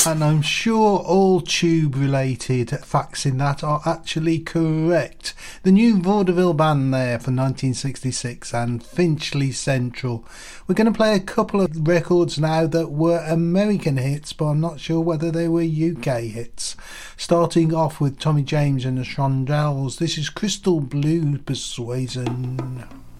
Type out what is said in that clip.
And I'm sure all tube-related facts in that are actually correct. The new Vaudeville Band there for 1966 and Finchley Central. We're going to play a couple of records now that were American hits, but I'm not sure whether they were UK hits. Starting off with Tommy James and the Shondells. This is Crystal Blue Persuasion.